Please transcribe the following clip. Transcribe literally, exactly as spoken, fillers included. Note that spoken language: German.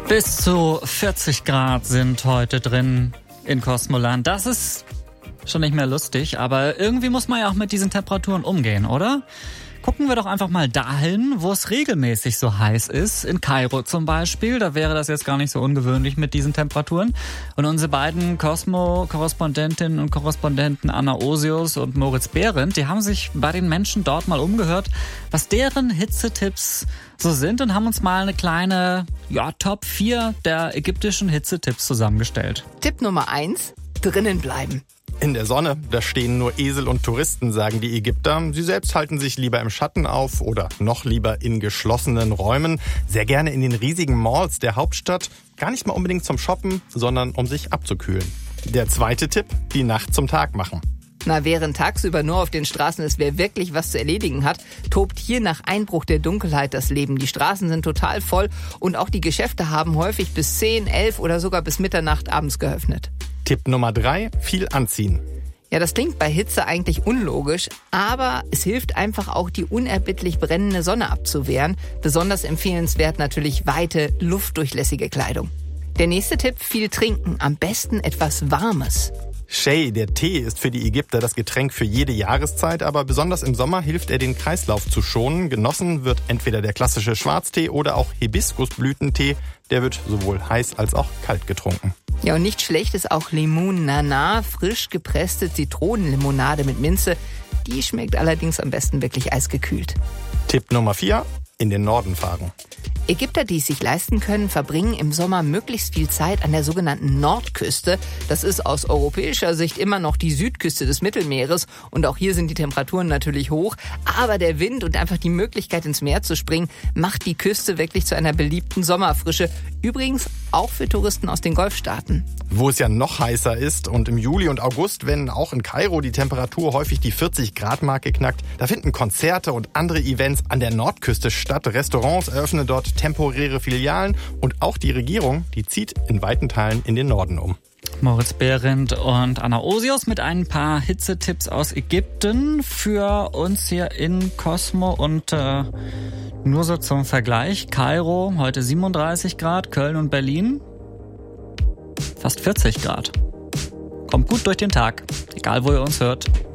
Bis zu vierzig Grad sind heute drin in Kosmoland. Das ist schon nicht mehr lustig, aber irgendwie muss man ja auch mit diesen Temperaturen umgehen, oder? Gucken wir doch einfach mal dahin, wo es regelmäßig so heiß ist. In Kairo zum Beispiel, da wäre das jetzt gar nicht so ungewöhnlich mit diesen Temperaturen. Und unsere beiden Cosmo-Korrespondentinnen und Korrespondenten Anna Osius und Moritz Behrendt, die haben sich bei den Menschen dort mal umgehört, was deren Hitzetipps so sind und haben uns mal eine kleine ja, Top vier der ägyptischen Hitzetipps zusammengestellt. Tipp Nummer eins, drinnen bleiben. In der Sonne, da stehen nur Esel und Touristen, sagen die Ägypter. Sie selbst halten sich lieber im Schatten auf oder noch lieber in geschlossenen Räumen. Sehr gerne in den riesigen Malls der Hauptstadt. Gar nicht mal unbedingt zum Shoppen, sondern um sich abzukühlen. Der zweite Tipp, die Nacht zum Tag machen. Na, während tagsüber nur auf den Straßen ist, wer wirklich was zu erledigen hat, tobt hier nach Einbruch der Dunkelheit das Leben. Die Straßen sind total voll und auch die Geschäfte haben häufig bis zehn, elf oder sogar bis Mitternacht abends geöffnet. Tipp Nummer drei, viel anziehen. Ja, das klingt bei Hitze eigentlich unlogisch, aber es hilft einfach auch, die unerbittlich brennende Sonne abzuwehren. Besonders empfehlenswert natürlich weite, luftdurchlässige Kleidung. Der nächste Tipp, viel trinken, am besten etwas Warmes. Shay, der Tee, ist für die Ägypter das Getränk für jede Jahreszeit, aber besonders im Sommer hilft er, den Kreislauf zu schonen. Genossen wird entweder der klassische Schwarztee oder auch Hibiskusblütentee. Der wird sowohl heiß als auch kalt getrunken. Ja, und nicht schlecht ist auch Limon Nana, frisch gepresste Zitronenlimonade mit Minze. Die schmeckt allerdings am besten wirklich eisgekühlt. Tipp Nummer vier, in den Norden fahren. Ägypter, die es sich leisten können, verbringen im Sommer möglichst viel Zeit an der sogenannten Nordküste. Das ist aus europäischer Sicht immer noch die Südküste des Mittelmeeres. Und auch hier sind die Temperaturen natürlich hoch. Aber der Wind und einfach die Möglichkeit, ins Meer zu springen, macht die Küste wirklich zu einer beliebten Sommerfrische. Übrigens auch für Touristen aus den Golfstaaten. Wo es ja noch heißer ist und im Juli und August, wenn auch in Kairo die Temperatur häufig die vierzig Grad Marke knackt, da finden Konzerte und andere Events an der Nordküste statt. Restaurants eröffnen dort temporäre Filialen und auch die Regierung, die zieht in weiten Teilen in den Norden um. Moritz Behrendt und Anna Osius mit ein paar Hitzetipps aus Ägypten für uns hier in Cosmo und äh, nur so zum Vergleich. Kairo heute siebenunddreißig Grad, Köln und Berlin fast vierzig Grad. Kommt gut durch den Tag, egal wo ihr uns hört.